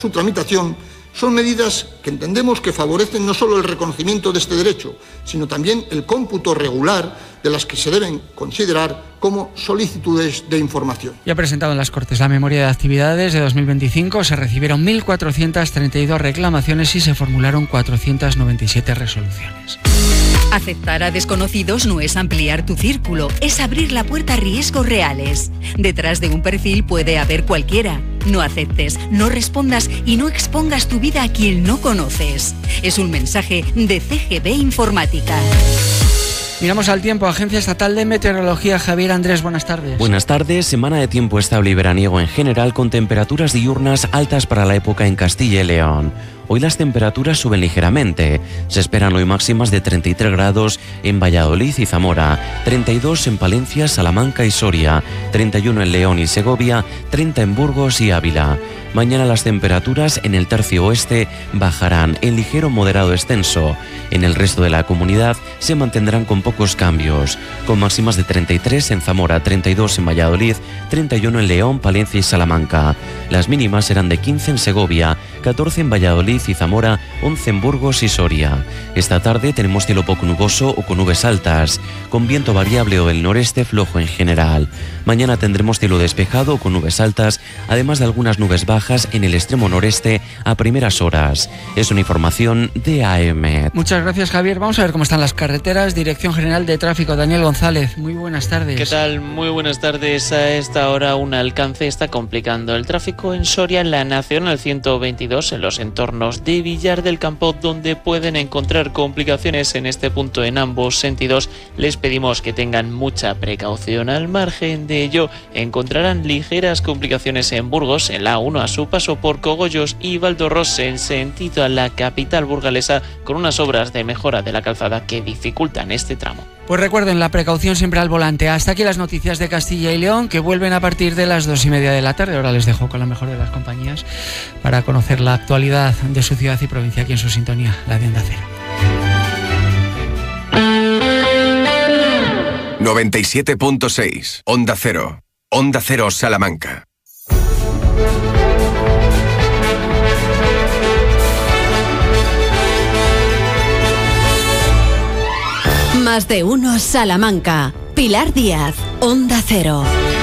Su tramitación son medidas que entendemos que favorecen no solo el reconocimiento de este derecho, sino también el cómputo regular de las que se deben considerar como solicitudes de información. Ya presentado en las Cortes la memoria de actividades de 2025, se recibieron 1.432 reclamaciones y se formularon 497 resoluciones. Aceptar a desconocidos no es ampliar tu círculo, es abrir la puerta a riesgos reales. Detrás de un perfil puede haber cualquiera. No aceptes, no respondas y no expongas tu vida a quien no conoces. Es un mensaje de CGB Informática. Miramos al tiempo. Agencia Estatal de Meteorología. Javier Andrés, buenas tardes. Buenas tardes. Semana de tiempo estable y veraniego en general, con temperaturas diurnas altas para la época en Castilla y León. Hoy las temperaturas suben ligeramente. Se esperan hoy máximas de 33 grados en Valladolid y Zamora, 32 en Palencia, Salamanca y Soria, 31 en León y Segovia, 30 en Burgos y Ávila. Mañana las temperaturas en el tercio oeste bajarán en ligero moderado descenso. En el resto de la comunidad se mantendrán con pocos cambios, con máximas de 33 en Zamora, 32 en Valladolid, 31 en León, Palencia y Salamanca. Las mínimas serán de 15 en Segovia, 14 en Valladolid y Zamora, 11 en Burgos y Soria. Esta tarde tenemos cielo poco nuboso o con nubes altas, con viento variable o del noreste flojo en general. Mañana tendremos cielo despejado o con nubes altas, además de algunas nubes bajas en el extremo noreste a primeras horas. Es una información de AEMET. Muchas gracias, Javier. Vamos a ver cómo están las carreteras. Dirección General de Tráfico, Daniel González. Muy buenas tardes. ¿Qué tal? Muy buenas tardes. A esta hora un alcance está complicando el tráfico en Soria, en la Nacional 122, en los entornos de Villar del Campo, donde pueden encontrar complicaciones en este punto en ambos sentidos. Les pedimos que tengan mucha precaución. Al margen de ello, encontrarán ligeras complicaciones en Burgos, en la A1 a su paso por Cogollos y Valdorros en sentido a la capital burgalesa, con unas obras de mejora de la calzada que dificultan este tramo. Pues recuerden, la precaución siempre al volante. Hasta aquí las noticias de Castilla y León, que vuelven a partir de las 2:30 de la tarde. Ahora les dejo con la mejor de las compañías para conocer la actualidad de su ciudad y provincia aquí en su sintonía, la de Onda Cero. 97.6 Onda Cero. Onda Cero Salamanca. Más de uno Salamanca. Pilar Díaz, Onda Cero.